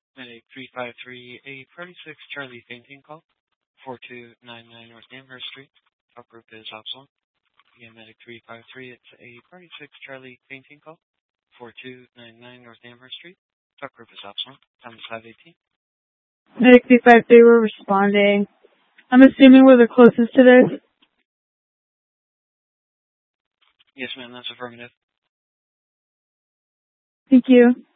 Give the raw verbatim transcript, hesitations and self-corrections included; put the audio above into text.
Medic three five three, a Party six Charlie fainting call, four two nine nine North Amherst Street. Top group is Opson. Again, Medic three five three, it's a Party six Charlie fainting call, four two nine nine North Amherst Street. Top group is Opson. Time is five eighteen. Medic three five three, we're responding. I'm assuming we're the closest to this? Yes, ma'am, that's affirmative. Thank you.